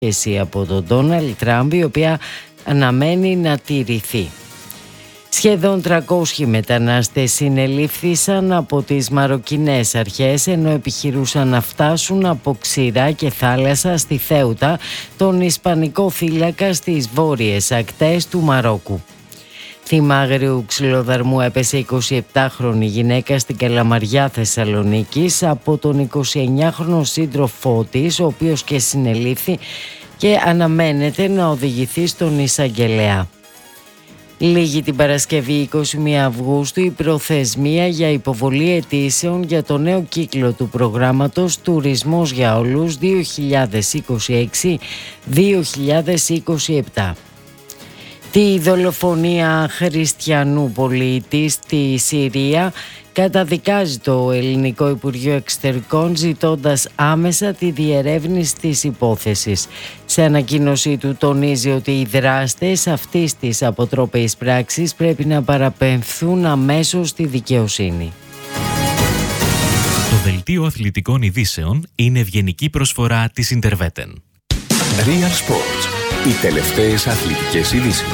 υπόσχεση από τον Ντόναλντ Τραμπ, η οποία αναμένει να τηρηθεί. Σχεδόν 300 μετανάστες συνελήφθησαν από τις μαροκινές αρχές ενώ επιχειρούσαν να φτάσουν από ξηρά και θάλασσα στη Θέουτα, τον ισπανικό θύλακα στις βόρειες ακτές του Μαρόκου. Θύμα άγριου ξυλοδαρμού έπεσε 27χρονη γυναίκα στην Καλαμαριά Θεσσαλονίκης από τον 29χρονο σύντροφό της, ο οποίος και συνελήφθη και αναμένεται να οδηγηθεί στον εισαγγελέα. Λίγη την Παρασκευή 21 Αυγούστου η προθεσμία για υποβολή αιτήσεων για το νέο κύκλο του προγράμματος «Τουρισμός για όλους 2026-2027». Τη δολοφονία χριστιανού πολίτη στη Συρία καταδικάζει το Ελληνικό Υπουργείο Εξωτερικών, ζητώντας άμεσα τη διερεύνηση της υπόθεσης. Σε ανακοίνωσή του τονίζει ότι οι δράστες αυτής της αποτρόπαιης πράξης πρέπει να παραπεμφθούν αμέσως στη δικαιοσύνη. Το Δελτίο Αθλητικών Ειδήσεων είναι ευγενική προσφορά της Interveten. Real Sports. Οι τελευταίες αθλητικές ειδήσεις.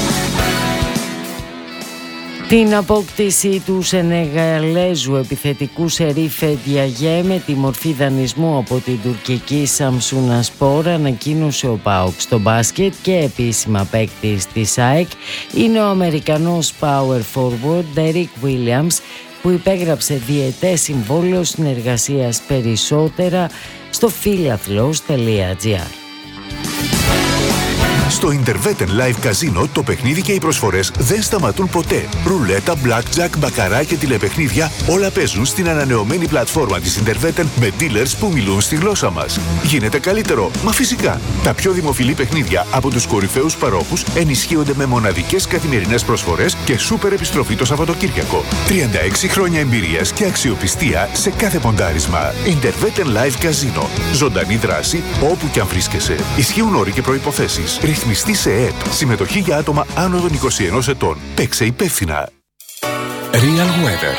Την απόκτηση του Σενεγαλέζου επιθετικού Σερίφε Διαγέ με τη μορφή δανεισμού από την τουρκική Σαμσούνα Σπορ ανακοίνωσε ο ΠΑΟΚ. Στο μπάσκετ και επίσημα παίκτης της ΑΕΚ είναι ο Αμερικανός power forward Derrick Williams, που υπέγραψε διετές συμβόλαιο συνεργασίας. Περισσότερα στο philathlos.gr. Στο Interveten Live Casino το παιχνίδι και οι προσφορές δεν σταματούν ποτέ. Ρουλέτα, blackjack, μπακαρά και τηλεπαιχνίδια όλα παίζουν στην ανανεωμένη πλατφόρμα της Interveten με dealers που μιλούν στη γλώσσα μας. Γίνεται καλύτερο, μα φυσικά. Τα πιο δημοφιλή παιχνίδια από τους κορυφαίους παρόχους ενισχύονται με μοναδικές καθημερινές προσφορές και σούπερ επιστροφή το Σαββατοκύριακο. 36 χρόνια εμπειρίας και αξιοπιστία σε κάθε ποντάρισμα. Interveten Live Casino. Ζωντανή δράση όπου κι αν βρίσκεσαι. Ισχύουν όροι και προϋποθέσεις. Ρυθμιστή σε ΕΕΠ. Συμμετοχή για άτομα άνω των 21 ετών. Παίξε υπεύθυνα. Real Weather.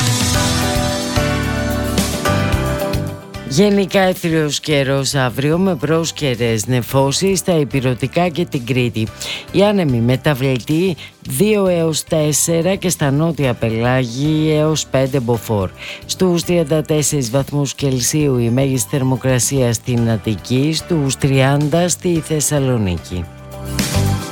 Γενικά έθριος καιρός αύριο με πρόσκαιρες νεφώσεις στα ηπειρωτικά και την Κρήτη. Οι άνεμοι μεταβλητοί 2 έως 4 και στα νότια πελάγη έως 5 μποφόρ. Στους 34 βαθμούς Κελσίου η μέγιστη θερμοκρασία στην Αττική, στους 30 στη Θεσσαλονίκη.